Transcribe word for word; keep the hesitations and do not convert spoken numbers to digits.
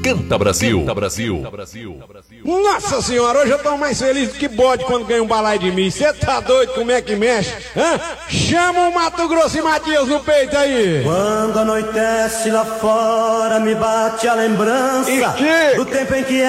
Canta Brasil. Canta Brasil. Nossa senhora, hoje eu tô mais feliz do que bode quando ganha um balai de mim. Você tá doido? Como é que mexe? Hã? Chama o Mato Grosso e Matias no peito aí. Quando anoitece lá fora, me bate a lembrança E que? do tempo em que